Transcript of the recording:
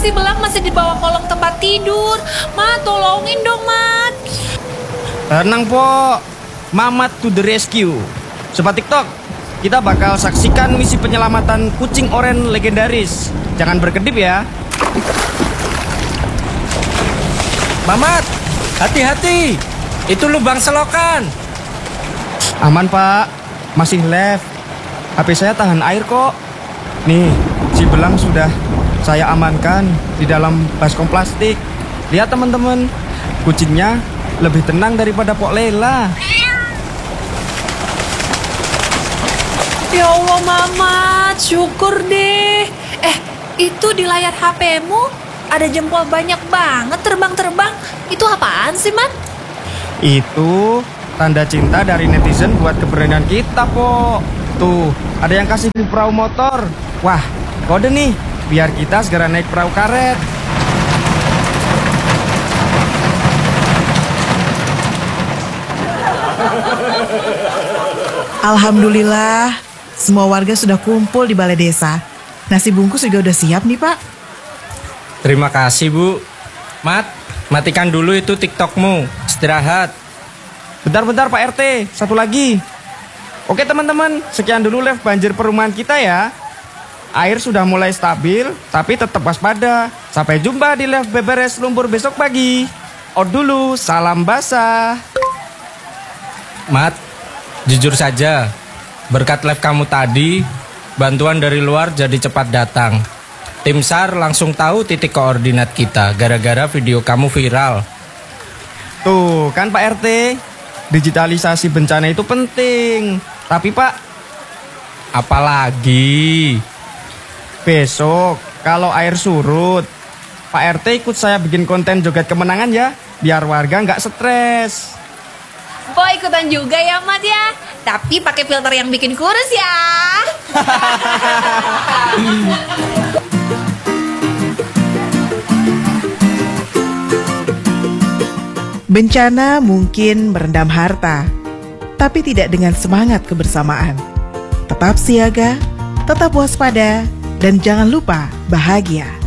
si Belang masih di bawah kolong tempat tidur. Mat, tolongin dong, Mat. Tenang, Po. Mamat to the rescue. Sobat TikTok, kita bakal saksikan misi penyelamatan kucing oren legendaris. Jangan berkedip ya. Mamat, hati-hati. Itu lubang selokan. Aman, Pak. Masih left. HP saya tahan air kok. Nih, si Belang sudah saya amankan di dalam baskom plastik. Lihat teman-teman, kucingnya lebih tenang daripada Pok Lela. Ya Allah, Mamat, syukur deh. Itu di layar HP-mu ada jempol banyak banget terbang-terbang. Itu apaan sih, Mat? Itu tanda cinta dari netizen buat keberanian kita, Po. Tuh, ada yang kasih perahu motor. Wah, kode nih, biar kita segera naik perahu karet. Alhamdulillah, semua warga sudah kumpul di balai desa. Nasi bungkus juga udah siap nih, Pak. Terima kasih, Bu. Mat, matikan dulu itu TikTokmu. Istirahat. Bentar-bentar Pak RT, satu lagi. Oke teman-teman, sekian dulu live banjir perumahan kita ya. Air sudah mulai stabil, tapi tetap waspada. Sampai jumpa di live beberes lumpur besok pagi. Out dulu, salam basah. Mat, jujur saja, berkat live kamu tadi, bantuan dari luar jadi cepat datang. Tim SAR langsung tahu titik koordinat kita gara-gara video kamu viral. Tuh kan Pak RT, digitalisasi bencana itu penting. Tapi Pak, apalagi besok kalau air surut, Pak RT ikut saya bikin konten joget kemenangan ya, biar warga nggak stres. Po ikutan juga ya, Mat ya. Tapi pakai filter yang bikin kurus ya. Bencana mungkin merendam harta, tapi tidak dengan semangat kebersamaan. Tetap siaga, tetap waspada, dan jangan lupa bahagia.